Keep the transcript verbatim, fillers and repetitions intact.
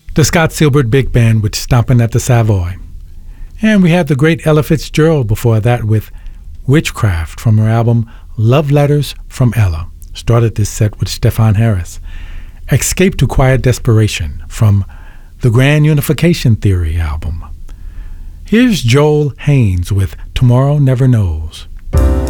the Scott Silbert Big Band with Stompin' at the Savoy. And we had the great Ella Fitzgerald before that with Witchcraft from her album Love Letters from Ella. Started this set with Stefan Harris. Escape to Quiet Desperation from the Grand Unification Theory album. Here's Joel Haynes with Tomorrow Never Knows.